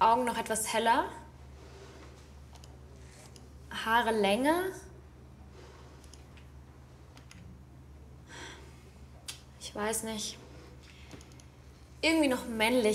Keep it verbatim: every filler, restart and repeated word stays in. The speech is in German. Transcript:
Augen noch etwas heller. Haare länger. Ich weiß nicht. Irgendwie noch männlich.